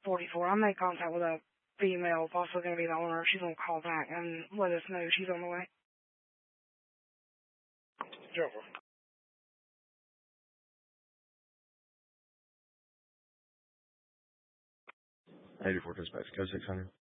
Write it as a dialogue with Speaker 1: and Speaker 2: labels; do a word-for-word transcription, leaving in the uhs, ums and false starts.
Speaker 1: forty-four. I made contact with a female, possibly going to be the owner. She's going to call back and let us know she's on the way.
Speaker 2: Jennifer.
Speaker 3: eighty-four dispatch, code six hundred.